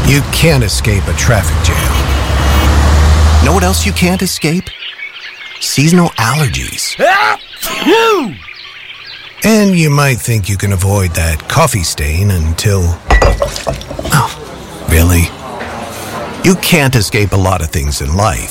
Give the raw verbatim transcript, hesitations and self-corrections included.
You can't escape a traffic jam. Know what else you can't escape? Seasonal allergies. And you might think you can avoid that coffee stain until... Oh, really? You can't escape a lot of things in life,